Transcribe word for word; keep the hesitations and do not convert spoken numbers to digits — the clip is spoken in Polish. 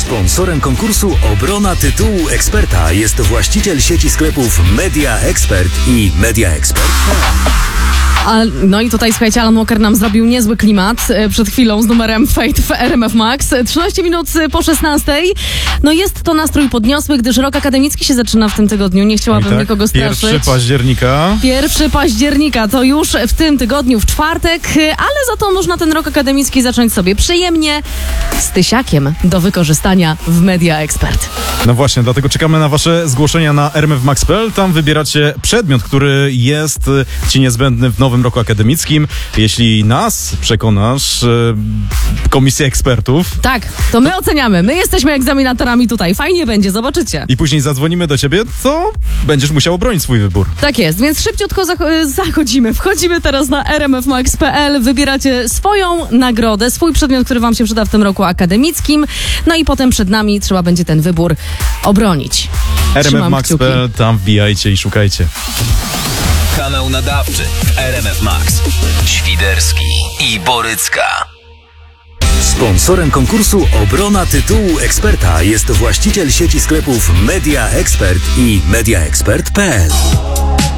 Sponsorem konkursu Obrona tytułu eksperta jest właściciel sieci sklepów Media Expert i Media Expert. A, no i tutaj, słuchajcie, Alan Walker nam zrobił niezły klimat e, przed chwilą z numerem Fate w R M F Max. trzynaście minut po szesnastej. No jest to nastrój podniosły, gdyż rok akademicki się zaczyna w tym tygodniu. Nie chciałabym tak, nikogo straszyć. pierwszego października. pierwszego października to już w tym tygodniu, w czwartek, ale za to można ten rok akademicki zacząć sobie przyjemnie z tysiakiem do wykorzystania w Media Expert. No właśnie, dlatego czekamy na wasze zgłoszenia na r m f max kropka p l. Tam wybieracie przedmiot, który jest ci niezbędny w nowym roku akademickim. Jeśli nas przekonasz, e, komisja ekspertów... Tak, to my oceniamy. My jesteśmy egzaminatorami tutaj. Fajnie będzie, zobaczycie. I później zadzwonimy do ciebie, to będziesz musiał obronić swój wybór. Tak jest, więc szybciutko zach- zachodzimy. Wchodzimy teraz na r m f max kropka p l. Wybieracie swoją nagrodę, swój przedmiot, który wam się przyda w tym roku akademickim. No i potem przed nami trzeba będzie ten wybór obronić. r m f max kropka p l, tam wbijajcie i szukajcie. Kanał nadawczy w R M F Max. Świderski i Borycka. Sponsorem konkursu Obrona tytułu eksperta jest właściciel sieci sklepów Media Expert i Media Expert kropka p l.